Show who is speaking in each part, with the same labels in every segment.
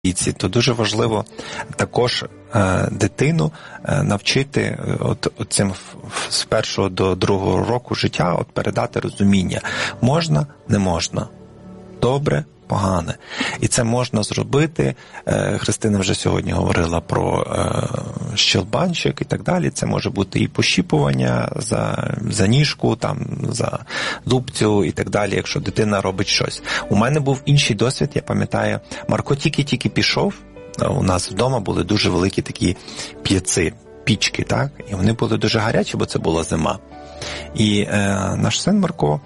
Speaker 1: то дуже важливо також дитину навчити цим з 1 до 2 року життя передати розуміння. Можна, не можна. Добре, погане. І це можна зробити. Христина вже сьогодні говорила про щелбанчик і так далі. Це може бути і пощіпування за ніжку, там, за дубцю і так далі, якщо дитина робить щось. У мене був інший досвід, я пам'ятаю, Марко тільки-тільки пішов, у нас вдома були дуже великі такі пічки, так? І вони були дуже гарячі, бо це була зима. І наш син Марко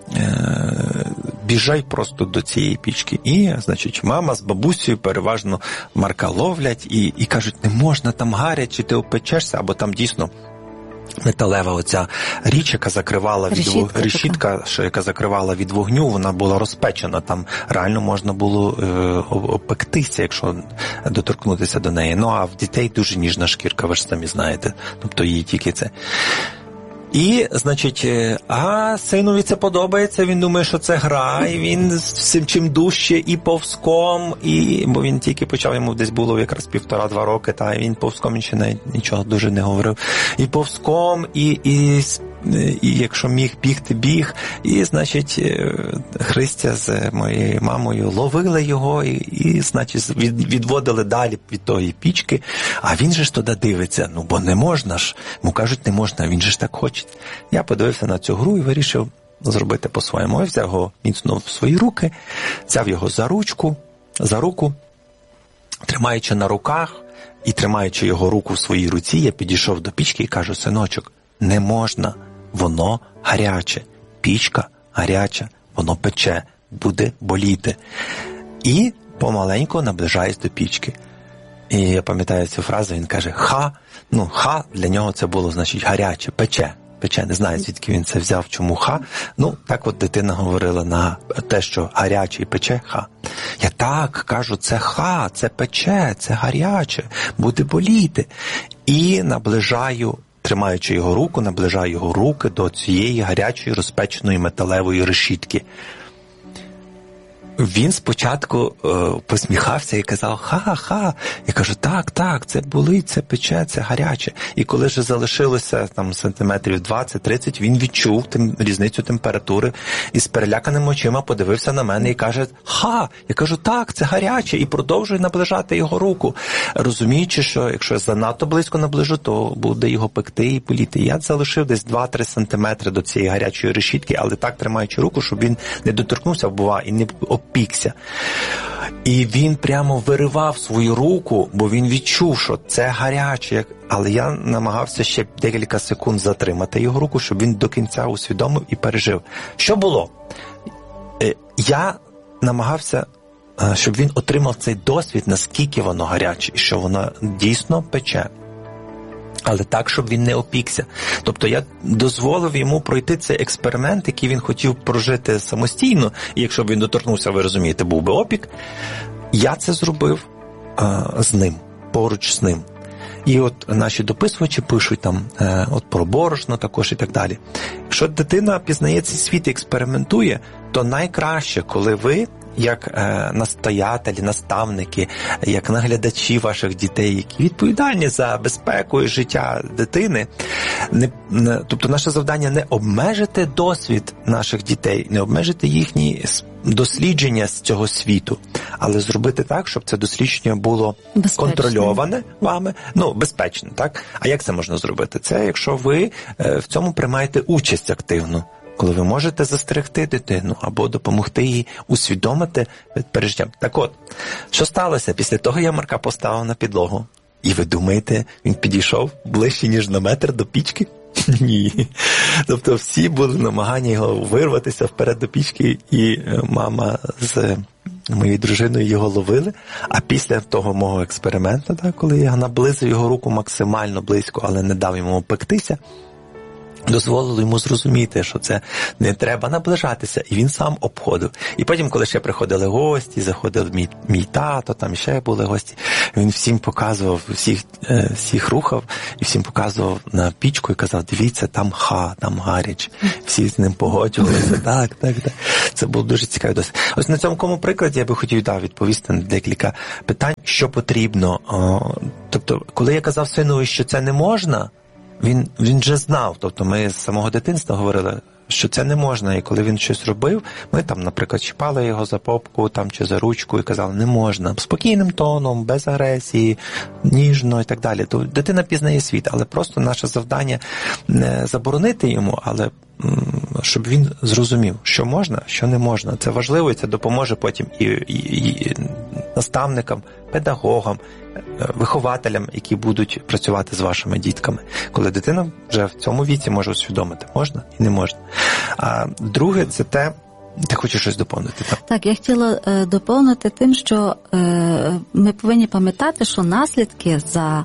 Speaker 1: біжать просто до цієї пічки. І, значить, мама з бабусею переважно Марка ловлять і кажуть, не можна, там гаряче, ти опечешся, або там дійсно металева оця річ, яка закривала решітка, яка закривала від вогню, вона була розпечена, там реально можна було опектися, якщо доторкнутися до неї. Ну, а в дітей дуже ніжна шкірка, ви ж самі знаєте, тобто її тільки це. І, значить, синові це подобається, він думає, що це гра, і він чим дужче і повзком, бо він тільки почав, йому десь було якраз 1,5-2 роки, і він повзком, він ще нічого дуже не говорив, і повзком, і якщо міг бігти, біг, і, значить, Христя з моєю мамою ловили його, і значить, відводили далі від тої пічки, а він же ж туди дивиться, бо не можна ж, йому кажуть, не можна, він же ж так хоче. Я подивився на цю гру і вирішив зробити по-своєму. Я взяв його міцно в свої руки, взяв його за руку, тримаючи на руках і тримаючи його руку в своїй руці, я підійшов до пічки і кажу, синочок, не можна, воно гаряче, пічка гаряча, воно пече, буде боліти. І помаленьку наближаюсь до пічки. І я пам'ятаю цю фразу, він каже, ха, для нього це було, значить, гаряче, пече, не знаю, звідки він це взяв, чому ха. Так от дитина говорила на те, що гаряче і пече, ха. Я так кажу, це ха, це пече, це гаряче, буде боліти. І тримаючи його руку, наближаю його руки до цієї гарячої розпеченої металевої решітки. Він спочатку посміхався і казав, ха-ха. Я кажу, так, це болить, це пече, це гаряче. І коли вже залишилося там сантиметрів 20-30, він відчув різницю температури і з переляканими очима подивився на мене і каже, ха. Я кажу, так, це гаряче. І продовжую наближати його руку, розуміючи, що якщо я занадто близько наближу, то буде його пекти і боліти. Я залишив десь 2-3 сантиметри до цієї гарячої решітки, але так тримаючи руку, щоб він не доторкнувся, і не опікся. І він прямо виривав свою руку, бо він відчув, що це гаряче. Але я намагався ще декілька секунд затримати його руку, щоб він до кінця усвідомив і пережив. Що було? Я намагався, щоб він отримав цей досвід, наскільки воно гаряче, і що воно дійсно пече. Але так, щоб він не опікся. Тобто я дозволив йому пройти цей експеримент, який він хотів прожити самостійно, і якщо б він доторкнувся, ви розумієте, був би опік. Я це зробив з ним, поруч з ним. І от наші дописувачі пишуть там про борошно також і так далі. Якщо дитина пізнає цей світ і експериментує, то найкраще, коли ви, як настоятелі, наставники, як наглядачі ваших дітей, які відповідальні за безпеку і життя дитини, тобто наше завдання не обмежити досвід наших дітей, не обмежити їхні дослідження з цього світу, але зробити так, щоб це дослідження було контрольоване вами, безпечне, так? А як це можна зробити? Це якщо ви в цьому приймаєте участь активно, коли ви можете застерегти дитину або допомогти їй усвідомити пережиття. Так от, що сталося? Після того я Марка поставив на підлогу. І ви думаєте, він підійшов ближче, ніж на метр до пічки? Ні. Тобто всі були намагання його вирватися вперед до пічки, і мама з моєю дружиною його ловили. А після того мого експерименту, коли я наблизив його руку максимально близько, але не дав йому опектися, дозволило йому зрозуміти, що це не треба наближатися, і він сам обходив. І потім, коли ще приходили гості, заходив мій тато, там ще були гості, він всім показував, всіх рухав, і всім показував на пічку і казав, дивіться, там там гаряче. Всі з ним погоджувалися, так. Це було дуже цікаво досить. Ось на цьому прикладі я би хотів відповісти на декілька питань, що потрібно. Тобто, коли я казав синові, що це не можна, він вже знав, тобто ми з самого дитинства говорили, що це не можна, і коли він щось робив, ми там, наприклад, чіпали його за попку там, чи за ручку і казали, не можна, спокійним тоном, без агресії, ніжно і так далі. То дитина пізнає світ, але просто наше завдання не заборонити йому, але щоб він зрозумів, що можна, що не можна. Це важливо, і це допоможе потім і наставникам, педагогам, вихователям, які будуть працювати з вашими дітками. Коли дитина вже в цьому віці може усвідомити, можна і не можна. А друге, це те, ти хочеш щось доповнити?
Speaker 2: Так, я хотіла доповнити тим, що ми повинні пам'ятати, що наслідки за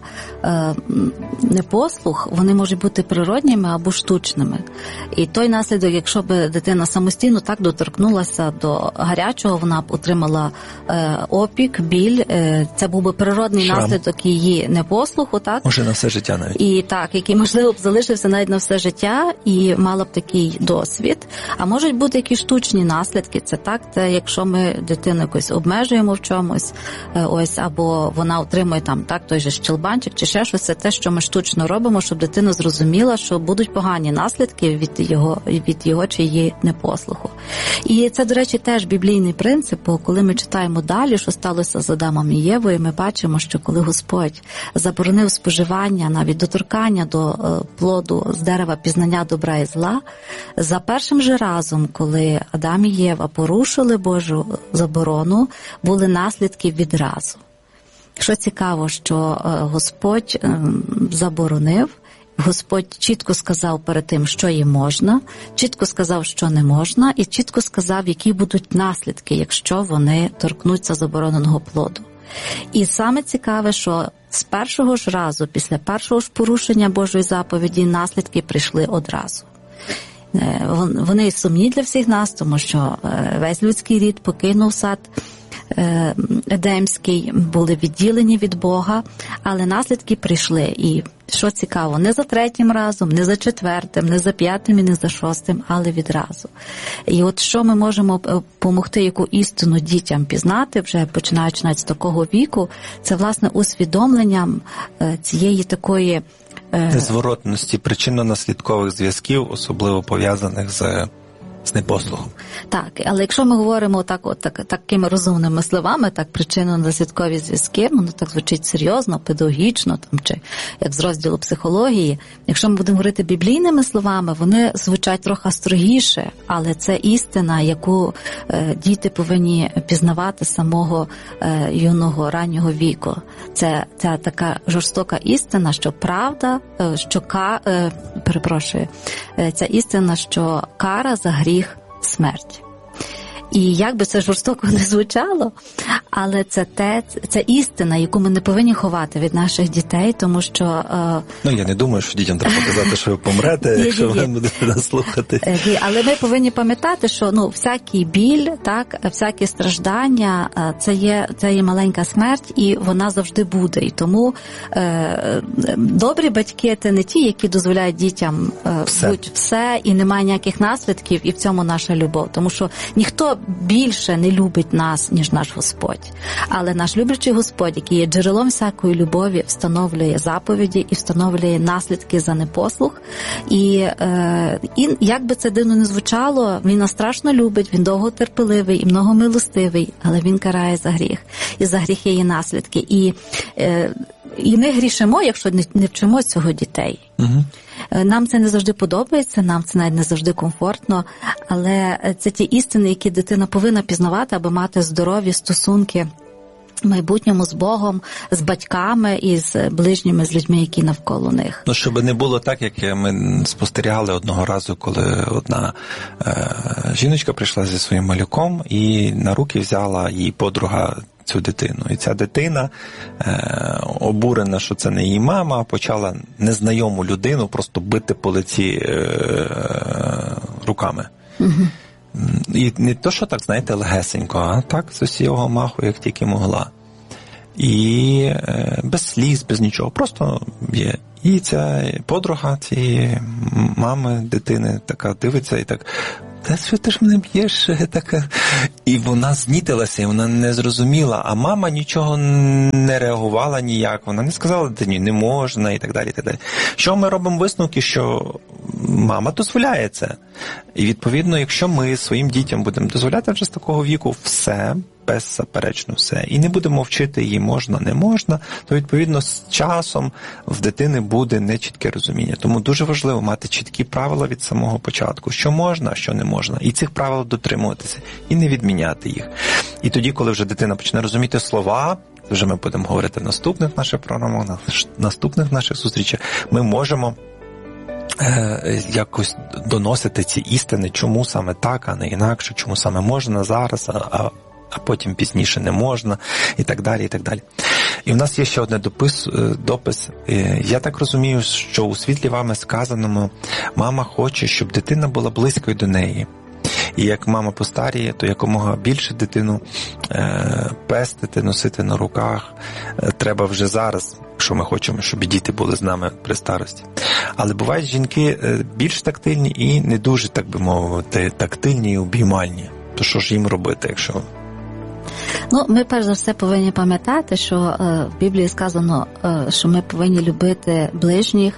Speaker 2: непослух, вони можуть бути природніми або штучними. І той наслідок, якщо б дитина самостійно так доторкнулася до гарячого, вона б отримала опік, біль, це був би природний наслідок її непослуху, так?
Speaker 1: Може на все життя навіть.
Speaker 2: І так, який, можливо, б залишився навіть на все життя і мала б такий досвід. А можуть бути якісь штучні наслідки, це так, це якщо ми дитину якось обмежуємо в чомусь, ось, або вона отримує там, так, той же щелбанчик чи ще щось, це те, що ми штучно робимо, щоб дитина зрозуміла, що будуть погані наслідки від його чи її непослуху. І це, до речі, теж біблійний принцип, бо коли ми читаємо далі, що сталося з Адамом і Євою, ми бачимо, що коли Господь заборонив споживання, навіть доторкання до плоду з дерева пізнання добра і зла, за першим же разом, коли Адам і Єва порушили Божу заборону, були наслідки відразу. Що цікаво, що Господь заборонив, Господь чітко сказав перед тим, що їм можна, чітко сказав, що не можна, і чітко сказав, які будуть наслідки, якщо вони торкнуться забороненого плоду. І саме цікаве, що з першого ж разу, після першого ж порушення Божої заповіді, наслідки прийшли одразу. Вони сумні для всіх нас, тому що весь людський рід покинув сад Едемський, були відділені від Бога, але наслідки прийшли. І що цікаво, не за третім разом, не за четвертим, не за п'ятим і не за шостим, але відразу. І от що ми можемо допомогти, яку істину дітям пізнати, вже починаючи навіть з такого віку, це, власне, усвідомленням цієї такої
Speaker 1: незворотності причинно-наслідкових зв'язків, особливо пов'язаних з непослухом.
Speaker 2: Так, але якщо ми говоримо такими розумними словами, так, причинно-наслідкові зв'язки, воно так звучить серйозно, педагогічно, там, чи як з розділу психології. Якщо ми будемо говорити біблійними словами, вони звучать трохи строгіше, але це істина, яку діти повинні пізнавати з самого юного, раннього віку. Це така жорстока істина, що правда, ця істина, що кара за гріх – смерть. І як би це жорстоко не звучало, але це істина, яку ми не повинні ховати від наших дітей, тому що...
Speaker 1: я не думаю, що дітям треба казати, що ви помрете, якщо ви будете нас слухати.
Speaker 2: Але ми повинні пам'ятати, що всякий біль, так, всякі страждання, це є маленька смерть, і вона завжди буде. І тому добрі батьки – це не ті, які дозволяють дітям все, і немає ніяких наслідків, і в цьому наша любов. Тому що ніхто більше не любить нас, ніж наш Господь. Але наш люблячий Господь, який є джерелом всякої любові, встановлює заповіді і встановлює наслідки за непослух. І як би це дивно не звучало, він нас страшно любить, він довготерпеливий і многомилостивий, але він карає за гріх. І за гріх є наслідки. І ми грішимо, якщо не вчимо цього дітей. Угу. Нам це не завжди подобається, нам це навіть не завжди комфортно, але це ті істини, які дитина повинна пізнавати, аби мати здорові стосунки в майбутньому з Богом, з батьками і з ближніми, з людьми, які навколо них.
Speaker 1: Щоб не було так, як ми спостерігали одного разу, коли одна жіночка прийшла зі своїм малюком і на руки взяла її подруга цю дитину. І ця дитина, обурена, що це не її мама, почала незнайому людину просто бити по лиці руками. Угу. І не то, що так, знаєте, легесенько, а так з усього маху, як тільки могла. І без сліз, без нічого, просто є. І ця подруга цієї мами, дитини, така дивиться і так, та що ти ж мене б'єш? Така. І вона знітилася, і вона не зрозуміла, а мама нічого не реагувала ніяк, вона не сказала дитині, не можна і так далі, і так далі. Що ми робимо висновки, що мама дозволяє це. І відповідно, якщо ми своїм дітям будемо дозволяти вже з такого віку все, беззаперечно все, і не будемо вчити її можна, не можна, то відповідно з часом в дитини буде нечітке розуміння. Тому дуже важливо мати чіткі правила від самого початку, що можна, а що не можна. І цих правил дотримуватися, і не відміняти їх. І тоді, коли вже дитина почне розуміти слова, вже ми будемо говорити в наступних наших програмах, на наступних наших зустрічах, ми можемо якось доносити ці істини, чому саме так, а не інакше, чому саме можна зараз, а потім пізніше не можна, і так далі, і так далі. І в нас є ще один допис. Я так розумію, що у світлі вами сказаному мама хоче, щоб дитина була близькою до неї. І як мама постаріє, то якомога більше дитину пестити, носити на руках треба вже зараз, якщо ми хочемо, щоб діти були з нами при старості. Але бувають жінки більш тактильні і не дуже, так би мовити, тактильні і обіймальні. То що ж їм робити, якщо...
Speaker 2: Ми перш за все повинні пам'ятати, що в Біблії сказано, що ми повинні любити ближніх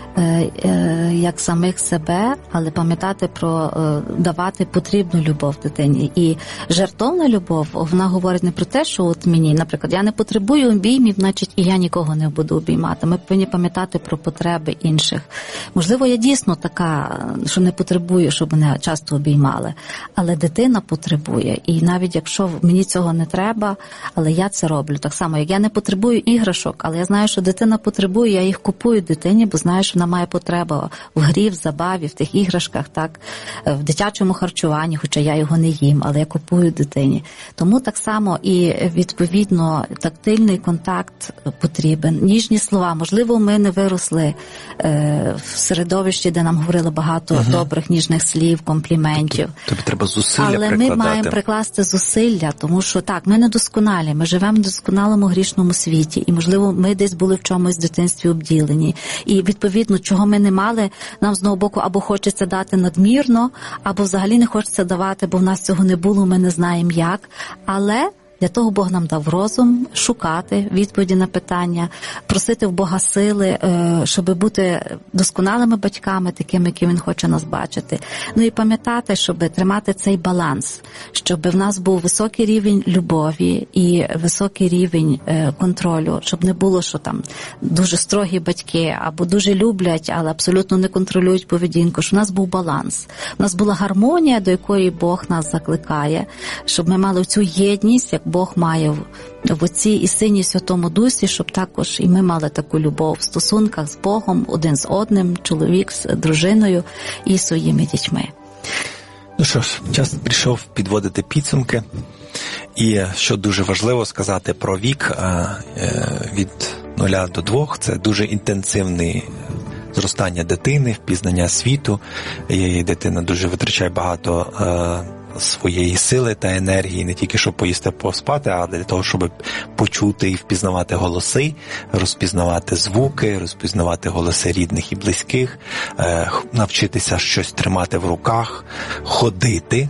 Speaker 2: як самих себе, але пам'ятати про давати потрібну любов дитині. І жертовна любов, вона говорить не про те, що от мені, наприклад, я не потребую обіймів, значить і я нікого не буду обіймати. Ми повинні пам'ятати про потреби інших. Можливо, я дійсно така, що не потребую, щоб мене часто обіймали, але дитина потребує. І навіть якщо мені цього не треба, але я це роблю. Так само, як я не потребую іграшок, але я знаю, що дитина потребує, я їх купую дитині, бо знаю, що вона має потребу в грі, в забаві, в тих іграшках, так, в дитячому харчуванні, хоча я його не їм, але я купую дитині. Тому так само і, відповідно, тактильний контакт потрібен. Ніжні слова. Можливо, ми не виросли в середовищі, де нам говорили багато добрих, ніжних слів, компліментів.
Speaker 1: Тобі треба зусилля
Speaker 2: але
Speaker 1: прикладати.
Speaker 2: Ми маємо прикласти зусилля, тому що так, ми недосконалі, ми живемо в досконалому грішному світі, і, можливо, ми десь були в чомусь в дитинстві обділені. І, відповідно, чого ми не мали, нам з одного боку або хочеться дати надмірно, або взагалі не хочеться давати, бо в нас цього не було, ми не знаємо як. Але для того Бог нам дав розум шукати відповіді на питання, просити в Бога сили, щоб бути досконалими батьками, такими, які Він хоче нас бачити. І пам'ятати, щоб тримати цей баланс, щоб в нас був високий рівень любові і високий рівень контролю, щоб не було, що там дуже строгі батьки або дуже люблять, але абсолютно не контролюють поведінку, щоб в нас був баланс. У нас була гармонія, до якої Бог нас закликає, щоб ми мали цю єдність, як Бог має в Отці і Сині, Святому Дусі, щоб також і ми мали таку любов в стосунках з Богом, один з одним, чоловік з дружиною і своїми дітьми.
Speaker 1: Ну що ж, час прийшов підводити підсумки. І що дуже важливо сказати про вік від 0 до 2, це дуже інтенсивний зростання дитини, впізнання світу. І дитина дуже витрачає багато своєї сили та енергії, не тільки щоб поїсти, поспати, а для того, щоб почути і впізнавати голоси, розпізнавати звуки, розпізнавати голоси рідних і близьких, навчитися щось тримати в руках, ходити,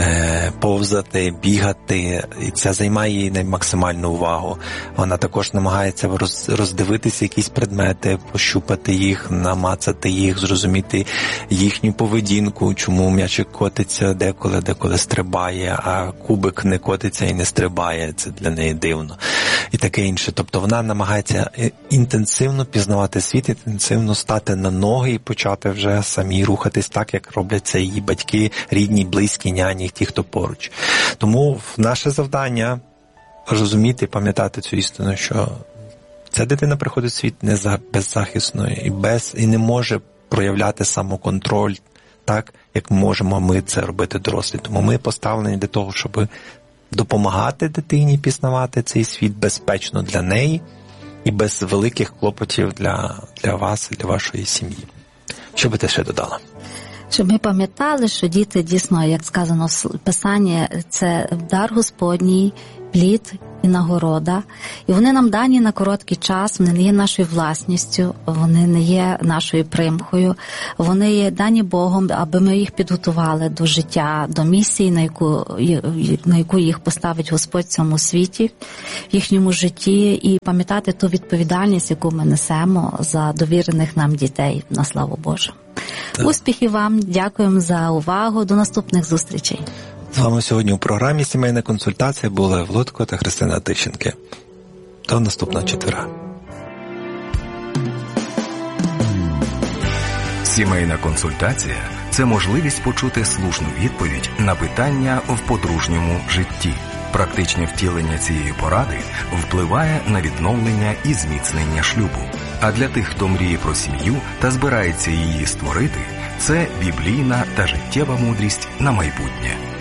Speaker 1: повзати, бігати, і це займає їй максимальну увагу. Вона також намагається роздивитися якісь предмети, пощупати їх, намацати їх, зрозуміти їхню поведінку, чому м'ячик котиться деколи стрибає, а кубик не котиться і не стрибає. Це для неї дивно. І таке інше. Тобто вона намагається інтенсивно пізнавати світ, інтенсивно стати на ноги і почати вже самі рухатись так, як роблять це її батьки, рідні, близькі, няні, ті, хто поруч. Тому наше завдання розуміти, пам'ятати цю істину, що ця дитина приходить в світ беззахисною і не може проявляти самоконтроль так, як можемо ми це робити дорослі. Тому ми поставлені для того, щоб допомагати дитині пізнавати цей світ безпечно для неї і без великих клопотів для вас і для вашої сім'ї. Що би ти ще додала?
Speaker 2: Щоб ми пам'ятали, що діти дійсно, як сказано в Писанні, це дар Господній, плід і нагорода. І вони нам дані на короткий час, вони не є нашою власністю, вони не є нашою примхою, вони є дані Богом, аби ми їх підготували до життя, до місії, на яку їх поставить Господь в цьому світі, в їхньому житті, і пам'ятати ту відповідальність, яку ми несемо за довірених нам дітей, на славу Божу. Так. Успіхів вам, дякуємо за увагу, до наступних зустрічей.
Speaker 1: З вами сьогодні у програмі «Сімейна консультація» були Володько та Христина Тищенки. До наступного четверга.
Speaker 3: Сімейна консультація – це можливість почути слушну відповідь на питання в подружньому житті. Практичне втілення цієї поради впливає на відновлення і зміцнення шлюбу. А для тих, хто мріє про сім'ю та збирається її створити, це біблійна та життєва мудрість на майбутнє.